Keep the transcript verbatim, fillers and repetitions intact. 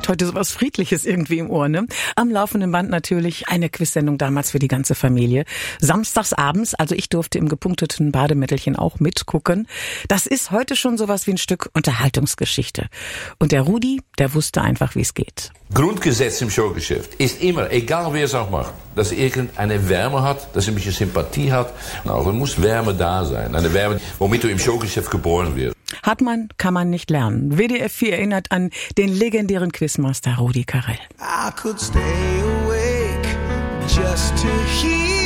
heute sowas Friedliches irgendwie im Ohr, ne? Am laufenden Band natürlich eine Quizsendung damals für die ganze Familie. Samstags abends, also ich durfte im gepunkteten Bademittelchen auch mitgucken. Das ist heute schon sowas wie ein Stück Unterhaltungsgeschichte. Und der Rudi, der wusste einfach, wie es geht. Grundgesetz im Showgeschäft ist immer, egal wer es auch macht, dass er irgendeine Wärme hat, dass er ein bisschen Sympathie hat. Also muss Wärme da sein. Eine Wärme, womit du im Showgeschäft geboren wirst. Hat man, kann man nicht lernen. W D F vier erinnert an den legendären Quizmaster Rudi Carrell. I could stay awake just to hear